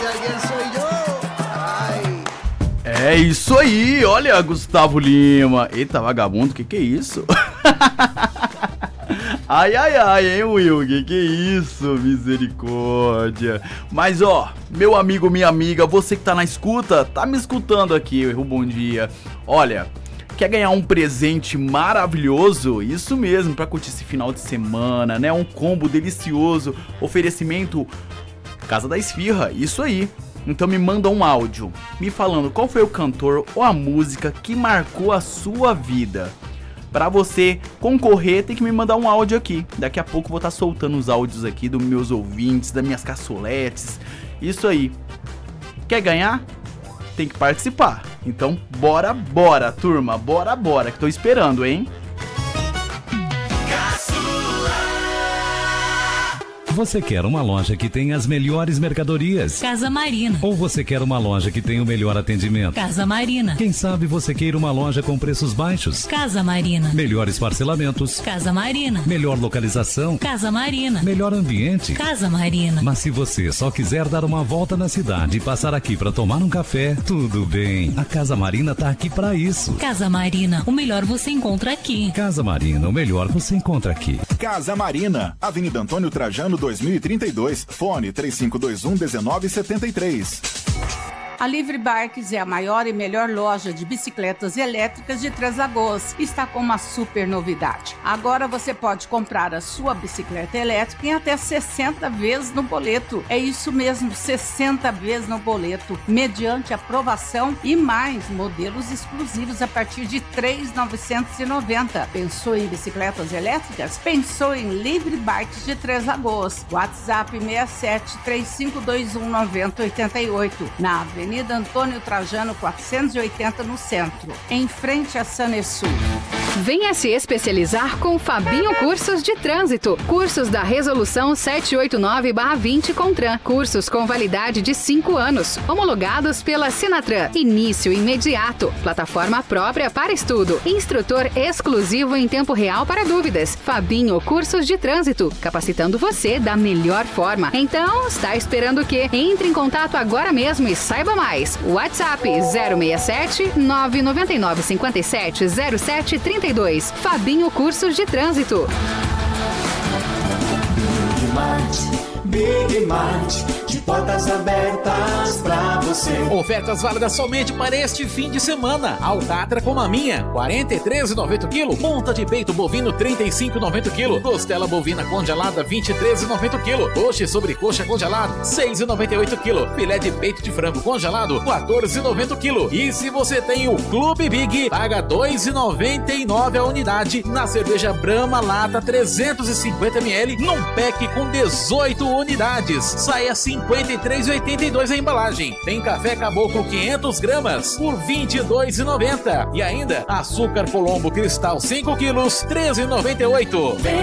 quién soy yo. Ay. É isso aí, olha, Gustavo Lima. Eita, vagabundo, que é isso? Ai, hein, Will, que isso, misericórdia. Mas, ó, meu amigo, minha amiga, você que tá na escuta, tá me escutando aqui, bom dia. Olha, quer ganhar um presente maravilhoso? Isso mesmo, pra curtir esse final de semana, né? Um combo delicioso, oferecimento Casa da Esfirra, isso aí. Então me manda um áudio, me falando qual foi o cantor ou a música que marcou a sua vida. Pra você concorrer, tem que me mandar um áudio aqui. Daqui a pouco eu vou estar soltando os áudios aqui dos meus ouvintes, das minhas caçoletes. Isso aí. Quer ganhar? Tem que participar. Então, bora, turma. Bora, que tô esperando, hein? Você quer uma loja que tem as melhores mercadorias? Casa Marina. Ou você quer uma loja que tem o melhor atendimento? Casa Marina. Quem sabe você queira uma loja com preços baixos? Casa Marina. Melhores parcelamentos? Casa Marina. Melhor localização? Casa Marina. Melhor ambiente? Casa Marina. Mas se você só quiser dar uma volta na cidade e passar aqui para tomar um café, tudo bem. A Casa Marina tá aqui para isso. Casa Marina, o melhor você encontra aqui. Casa Marina, o melhor você encontra aqui. Casa Marina, Avenida Antônio Trajano 2032, fone 3521-1973. A Livre Bikes é a maior e melhor loja de bicicletas elétricas de Três Lagoas. Está com uma super novidade. Agora você pode comprar a sua bicicleta elétrica em até 60 vezes no boleto. É isso mesmo, 60 vezes no boleto, mediante aprovação e mais modelos exclusivos a partir de R$ 3.990. Pensou em bicicletas elétricas? Pensou em Livre Bikes de Três Lagoas. WhatsApp 67-3521-9088. Na Avenida Antônio Trajano 480 no centro, em frente a Sanesul. Venha se especializar com Fabinho Cursos de Trânsito. Cursos da Resolução 789/20 Contran. Cursos com validade de 5 anos. Homologados pela Sinatran. Início imediato. Plataforma própria para estudo. Instrutor exclusivo em tempo real para dúvidas. Fabinho Cursos de Trânsito. Capacitando você da melhor forma. Então, está esperando o quê? Entre em contato agora mesmo e saiba mais. WhatsApp 067 999 57 07 32. Fabinho Cursos de Trânsito. Big Mart, de portas abertas pra você. Ofertas válidas somente para este fim de semana. Alcatra com maminha, 43,90 kg. Ponta de peito bovino, 35,90 kg. Costela bovina congelada, 23,90 kg. Coxa e sobrecoxa congelado, 6,98 kg. Filé de peito de frango congelado, 14,90 kg. E se você tem o Clube Big, paga 2,99 a unidade na cerveja Brahma Lata 350 ml num pack com 18 unidades. Sai a 53,82 a embalagem. Tem café Caboclo 500 gramas por 22,90. E ainda açúcar Colombo Cristal 5 quilos, 13,98.